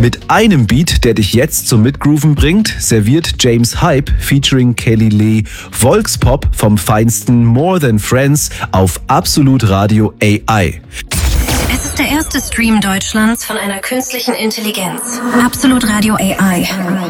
Mit einem Beat, der dich jetzt zum Mitgrooven bringt, serviert James Hype featuring Kelly Lee Volkspop vom feinsten More Than Friends auf Absolut Radio AI. Es ist der erste Stream Deutschlands von einer künstlichen Intelligenz. Absolut Radio AI.